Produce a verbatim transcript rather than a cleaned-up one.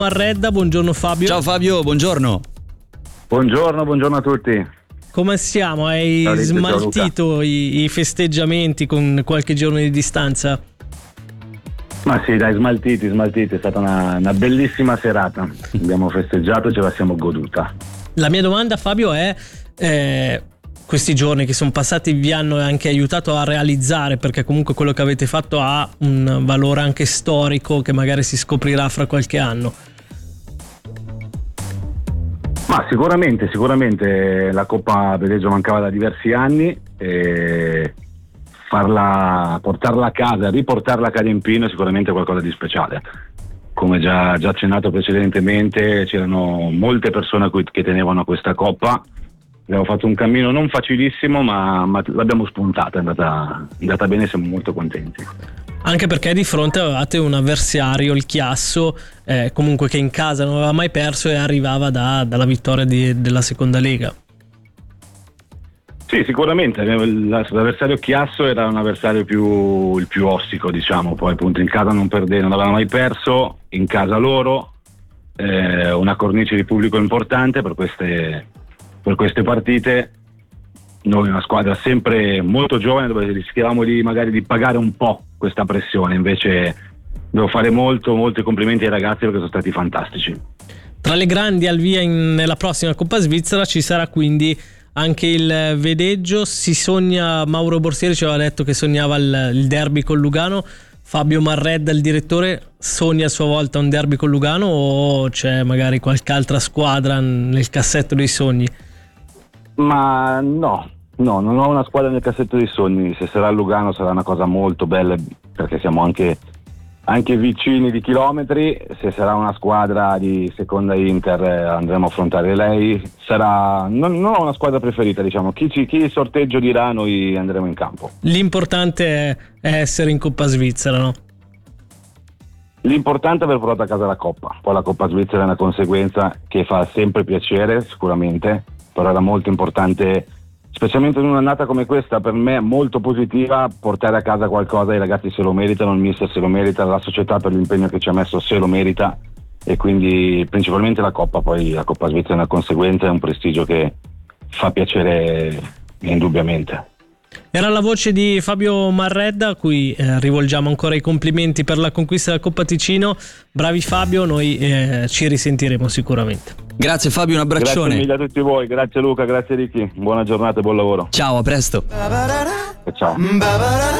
Marredda, buongiorno Fabio. Ciao Fabio, buongiorno. Buongiorno, buongiorno a tutti. Come siamo? Hai Ciao, Lizzie, smaltito i, i festeggiamenti con qualche giorno di distanza? Ma sì, dai, smaltiti, smaltiti, è stata una, una bellissima serata. Abbiamo festeggiato e ce la siamo goduta. La mia domanda, Fabio, è eh, questi giorni che sono passati vi hanno anche aiutato a realizzare, perché comunque quello che avete fatto ha un valore anche storico che magari si scoprirà fra qualche anno. Ma sicuramente, sicuramente la Coppa Veleggio mancava da diversi anni e farla, portarla a casa, riportarla a Cadempino è sicuramente qualcosa di speciale. Come già, già accennato precedentemente, c'erano molte persone a cui, che tenevano a questa Coppa. Abbiamo fatto un cammino non facilissimo, ma, ma l'abbiamo spuntata, è andata, è andata bene, siamo molto contenti. Anche perché di fronte avevate un avversario, il Chiasso, eh, comunque che in casa non aveva mai perso e arrivava da, dalla vittoria di, della seconda lega. Sì, sicuramente l'avversario Chiasso era un avversario più, il più ostico, diciamo, poi appunto in casa non perdeva, non aveva mai perso, in casa loro, eh, una cornice di pubblico importante per queste, per queste partite. Noi una squadra sempre molto giovane dove rischiavamo di magari di pagare un po' questa pressione, invece devo fare molto molti complimenti ai ragazzi perché sono stati fantastici. Tra le grandi al via in, nella prossima Coppa Svizzera ci sarà quindi anche il Vedeggio. Si sogna, Mauro Borsieri ci aveva detto che sognava il, il derby con Lugano. Fabio Marredda, il direttore, sogna a sua volta un derby con Lugano o c'è magari qualche altra squadra nel cassetto dei sogni? Ma no, no, non ho una squadra nel cassetto dei sogni. Se sarà Lugano sarà una cosa molto bella perché siamo anche, anche vicini di chilometri. Se sarà una squadra di seconda Inter andremo a affrontare lei. Sarà, non, non ho una squadra preferita, diciamo. Chi, ci, chi il sorteggio dirà, noi andremo in campo. L'importante è, è essere in Coppa Svizzera, no? L'importante è aver portato a casa la Coppa. Poi la Coppa Svizzera è una conseguenza che fa sempre piacere, sicuramente. Però era molto importante, specialmente in un'annata come questa, per me molto positiva, portare a casa qualcosa. I ragazzi se lo meritano, il mister se lo merita, la società per l'impegno che ci ha messo se lo merita, e quindi principalmente la Coppa. Poi la Coppa Svizzera è una conseguenza, è un prestigio che fa piacere indubbiamente. Era la voce di Fabio Marredda, a cui eh, rivolgiamo ancora i complimenti per la conquista della Coppa Ticino. Bravi Fabio, noi eh, ci risentiremo sicuramente. Grazie Fabio, un abbraccione. Grazie mille a tutti voi, grazie Luca, grazie Ricky, buona giornata e buon lavoro. Ciao, a presto. Ciao.